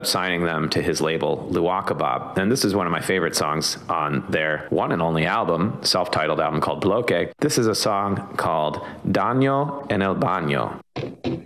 signing them to his label, Luwaka Bob. And this is one of my favorite songs on their one and only album, self-titled album called Bloque. This is a song called Daño en el Baño.